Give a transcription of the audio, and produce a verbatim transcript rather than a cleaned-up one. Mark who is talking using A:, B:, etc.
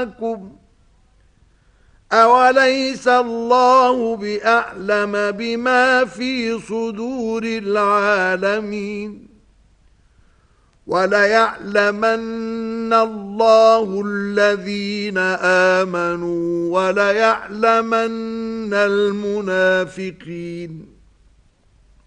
A: معكم أوليس الله بأعلم بما في صدور العالمين وليعلمن الله الذين آمنوا وليعلمن المنافقين